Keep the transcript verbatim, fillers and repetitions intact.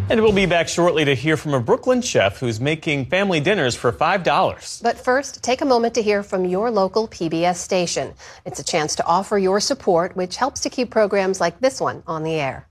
And we'll be back shortly to hear from a Brooklyn chef who's making family dinners for five dollars. But first, take a moment to hear from your local P B S station. It's a chance to offer your support, which helps to keep programs like this one on the air.